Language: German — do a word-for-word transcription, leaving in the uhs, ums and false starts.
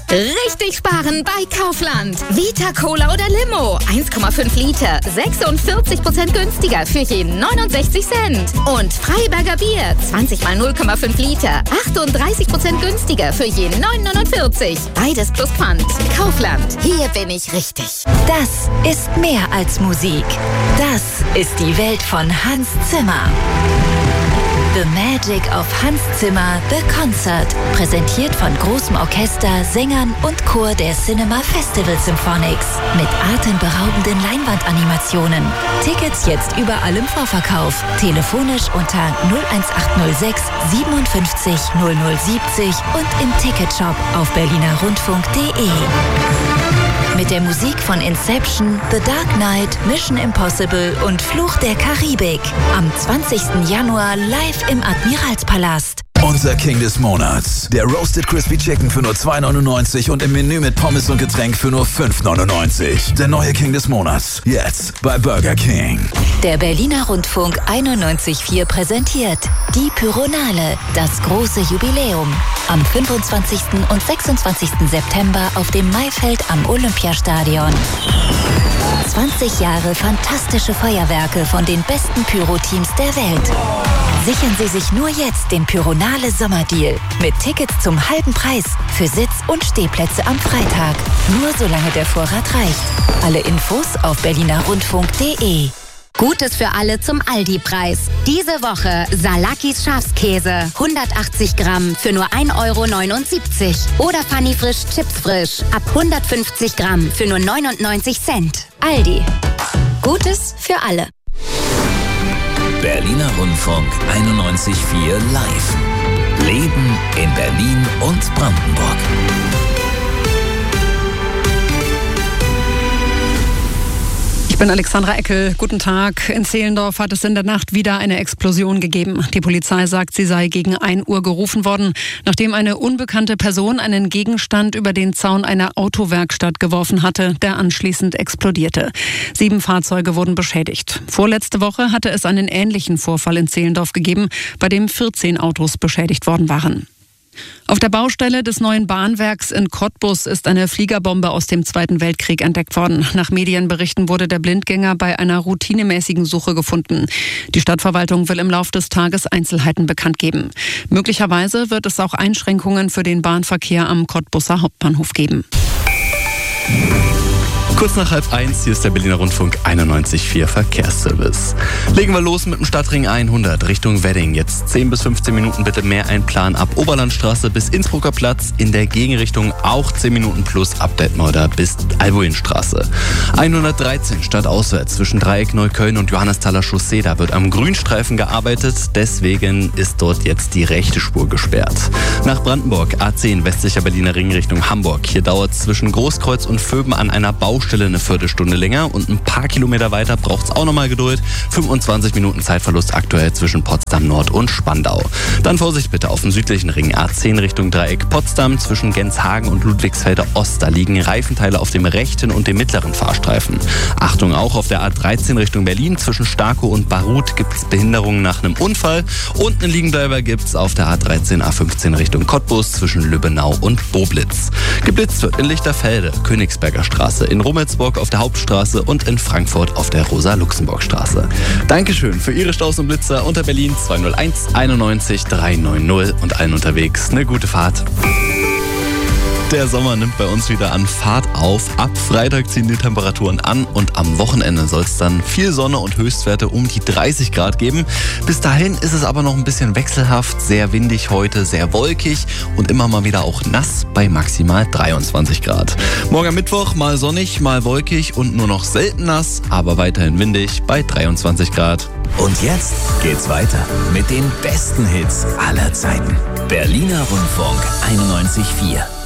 Richtig sparen bei Kaufland. Vita Cola oder Limo. eins Komma fünf Liter. sechsundvierzig Prozent günstiger für je neunundsechzig Cent. Und Freiberger Bier. zwanzig mal null Komma fünf Liter. achtunddreißig Prozent günstiger für je neun neunundvierzig. Beides plus Pfand. Kaufland. Hier bin ich richtig. Das ist mehr als Musik. Das ist die Welt von Hans Zimmer. The Magic of Hans Zimmer, The Concert. Präsentiert von großem Orchester, Sängern und Chor der Cinema Festival Symphonics. Mit atemberaubenden Leinwandanimationen. Tickets jetzt überall im Vorverkauf. Telefonisch unter null eins acht null sechs siebenundfünfzig null null siebzig und im Ticketshop auf berliner rundfunk punkt de. Mit der Musik von Inception, The Dark Knight, Mission Impossible und Fluch der Karibik. Am zwanzigsten Januar live im Admiralspalast. Unser King des Monats. Der Roasted Crispy Chicken für nur zwei neunundneunzig und im Menü mit Pommes und Getränk für nur fünf neunundneunzig. Der neue King des Monats. Jetzt bei Burger King. Der Berliner Rundfunk einundneunzig Komma vier präsentiert die Pyronale, das große Jubiläum. Am fünfundzwanzigsten und sechsundzwanzigsten September auf dem Maifeld am Olympiastadion. zwanzig Jahre fantastische Feuerwerke von den besten Pyro-Teams der Welt. Sichern Sie sich nur jetzt den Pyronale Sommerdeal mit Tickets zum halben Preis für Sitz- und Stehplätze am Freitag. Nur solange der Vorrat reicht. Alle Infos auf berliner rundfunk punkt de. Gutes für alle zum Aldi-Preis. Diese Woche Salakis Schafskäse. hundertachtzig Gramm für nur ein Euro neunundsiebzig. Oder Fanny Frisch Chips Frisch. Ab hundertfünfzig Gramm für nur neunundneunzig Cent. Aldi. Gutes für alle. Berliner Rundfunk einundneunzig Komma vier live. Leben in Berlin und Brandenburg. Ich bin Alexandra Eckel. Guten Tag. In Zehlendorf hat es in der Nacht wieder eine Explosion gegeben. Die Polizei sagt, sie sei gegen ein Uhr gerufen worden, nachdem eine unbekannte Person einen Gegenstand über den Zaun einer Autowerkstatt geworfen hatte, der anschließend explodierte. Sieben Fahrzeuge wurden beschädigt. Vorletzte Woche hatte es einen ähnlichen Vorfall in Zehlendorf gegeben, bei dem vierzehn Autos beschädigt worden waren. Auf der Baustelle des neuen Bahnwerks in Cottbus ist eine Fliegerbombe aus dem Zweiten Weltkrieg entdeckt worden. Nach Medienberichten wurde der Blindgänger bei einer routinemäßigen Suche gefunden. Die Stadtverwaltung will im Laufe des Tages Einzelheiten bekannt geben. Möglicherweise wird es auch Einschränkungen für den Bahnverkehr am Cottbuser Hauptbahnhof geben. Kurz nach halb eins, hier ist der Berliner Rundfunk einundneunzig Komma vier Verkehrsservice. Legen wir los mit dem Stadtring hundert Richtung Wedding. Jetzt zehn bis fünfzehn Minuten bitte mehr einplanen ab Oberlandstraße bis Innsbrucker Platz. In der Gegenrichtung auch zehn Minuten plus ab Detmolder bis Albuinstraße. hundertdreizehn stadtauswärts zwischen Dreieck Neukölln und Johannesthaler Chaussee. Da wird am Grünstreifen gearbeitet. Deswegen ist dort jetzt die rechte Spur gesperrt. Nach Brandenburg A zehn westlicher Berliner Ring Richtung Hamburg. Hier dauert es zwischen Großkreuz und Vöben an einer Baustelle eine Viertelstunde länger und ein paar Kilometer weiter braucht es auch nochmal Geduld. fünfundzwanzig Minuten Zeitverlust aktuell zwischen Potsdam Nord und Spandau. Dann Vorsicht bitte auf dem südlichen Ring A zehn Richtung Dreieck Potsdam zwischen Genshagen und Ludwigsfelder Ost. Da liegen Reifenteile auf dem rechten und dem mittleren Fahrstreifen. Achtung auch auf der A dreizehn Richtung Berlin zwischen Starkow und Barut gibt es Behinderungen nach einem Unfall und einen Liegenbleiber gibt es auf der A dreizehn A fünfzehn Richtung Cottbus zwischen Lübbenau und Boblitz. Geblitzt wird in Lichterfelde, Königsberger Straße, in Rummelsburg auf der Hauptstraße und in Frankfurt auf der Rosa-Luxemburg-Straße. Dankeschön für Ihre Staus und Blitzer unter Berlin zwei null eins einundneunzig dreihundertneunzig und allen unterwegs eine gute Fahrt. Der Sommer nimmt bei uns wieder an Fahrt auf. Ab Freitag ziehen die Temperaturen an und am Wochenende soll es dann viel Sonne und Höchstwerte um die dreißig Grad geben. Bis dahin ist es aber noch ein bisschen wechselhaft, sehr windig heute, sehr wolkig und immer mal wieder auch nass bei maximal dreiundzwanzig Grad. Morgen Mittwoch mal sonnig, mal wolkig und nur noch selten nass, aber weiterhin windig bei dreiundzwanzig Grad. Und jetzt geht's weiter mit den besten Hits aller Zeiten. Berliner Rundfunk einundneunzig Komma vier.